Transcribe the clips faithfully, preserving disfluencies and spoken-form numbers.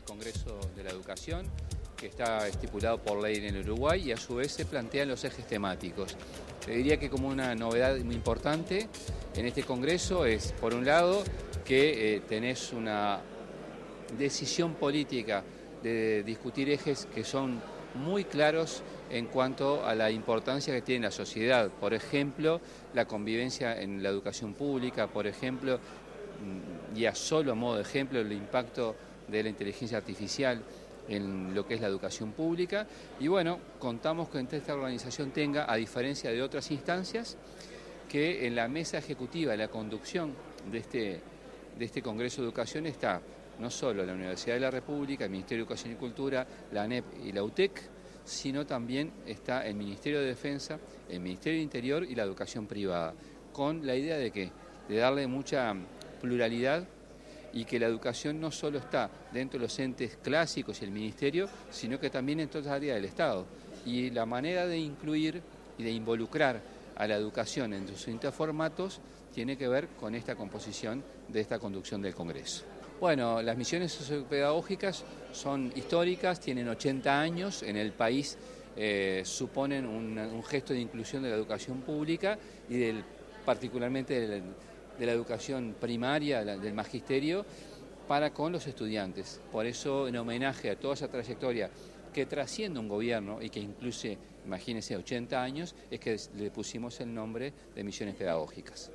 Congreso de la Educación, que está estipulado por ley en el Uruguay, y a su vez se plantean los ejes temáticos. Te diría que como una novedad muy importante en este Congreso es, por un lado, que eh, tenés una decisión política de discutir ejes que son muy claros en cuanto a la importancia que tiene la sociedad. Por ejemplo, la convivencia en la educación pública, por ejemplo, y a solo modo de ejemplo, el impacto de la inteligencia artificial en lo que es la educación pública. Y bueno, contamos con que esta organización tenga, a diferencia de otras instancias, que en la mesa ejecutiva de la conducción de este, de este Congreso de Educación está no solo la Universidad de la República, el Ministerio de Educación y Cultura, la ANEP y la U T E C, sino también está el Ministerio de Defensa, el Ministerio de Interior y la educación privada, con la idea de que de darle mucha pluralidad y que la educación no solo está dentro de los entes clásicos y el Ministerio, sino que también en todas las áreas del Estado. Y la manera de incluir y de involucrar a la educación en sus distintos formatos tiene que ver con esta composición de esta conducción del Congreso. Bueno, las misiones sociopedagógicas son históricas, tienen ochenta años, en el país eh, suponen un, un gesto de inclusión de la educación pública y del, particularmente del, de la educación primaria, del magisterio, para con los estudiantes. Por eso, en homenaje a toda esa trayectoria que trasciende un gobierno y que incluye, imagínense, ochenta años, es que le pusimos el nombre de misiones pedagógicas.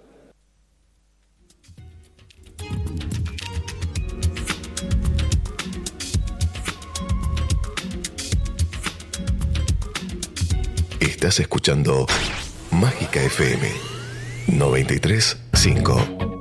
Estás escuchando Mágica F M noventa y tres punto cinco.